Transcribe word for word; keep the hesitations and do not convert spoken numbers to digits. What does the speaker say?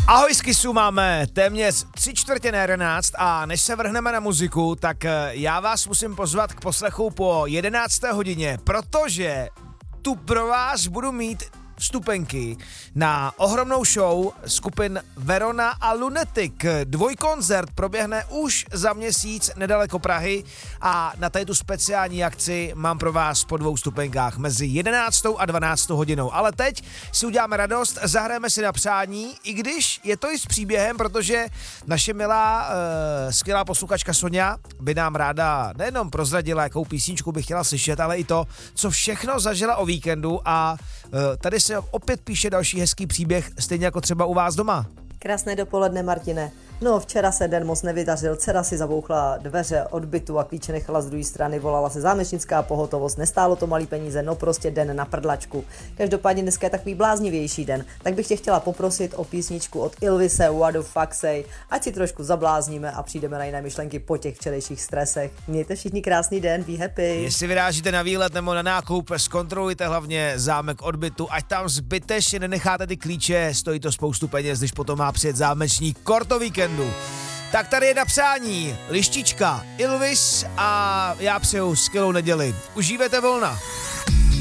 Ahoj, z Kissu, máme téměř tři čtvrtě na jedenáct a než se vrhneme na muziku, tak já vás musím pozvat k poslechu po jedenácté hodině, protože tu pro vás budu mít vstupenky na ohromnou show skupin Verona a Lunatic. Dvojkoncert proběhne už za měsíc nedaleko Prahy a na této speciální akci mám pro vás po dvou vstupenkách mezi jedenáctou a dvanáctou hodinou. Ale teď si uděláme radost, zahrajeme si na přání, i když je to i s příběhem, protože naše milá, uh, skvělá posluchačka Sonja by nám ráda nejenom prozradila, jakou písničku by chtěla slyšet, ale i to, co všechno zažila o víkendu a uh, tady se opět píše další hezký příběh, stejně jako třeba u vás doma. Krásné dopoledne, Martine. No, včera se den moc nevydařil, dcera si zabouchla dveře od bytu a klíče nechala z druhé strany, volala se zámečnická pohotovost, nestálo to malý peníze, no prostě den na prdlačku. Každopádně dneska je takový bláznivější den, tak bych tě chtěla poprosit o písničku od Ilvise, What the fuck say, ať si trošku zablázníme a přijdeme na jiné myšlenky po těch včerejších stresech. Mějte všichni krásný den, be happy. Jestli vyrážíte na výlet nebo na nákup, zkontrolujte hlavně zámek odbytu, ať tam zbytečně nenecháte ty klíče, stojí to spoustu peněz, když potom má přijet zámečník korto víkendu. Tak tady je na přání Lištička, Ilvis a já přeju skvělou neděli. Užívejte volna.